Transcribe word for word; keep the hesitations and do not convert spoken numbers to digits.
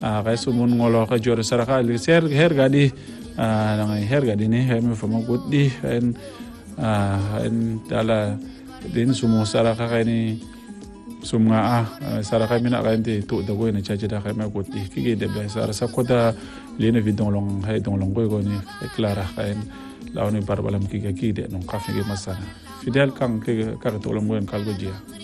a kay sumun ngolo ka jor saraka li ser her gadi a nang her gadi ni hay me fama guddi en a en dala din sumu saraka kay ni sumnga a saraka mina kay ti tu da go ni chaji da kay me guddi ki de be sar sa koda lena vidong long hay dong long go go ni clara kay lawni barbalam ki ki de non kafi masana fidel kang ke ka to long go en kalgo jia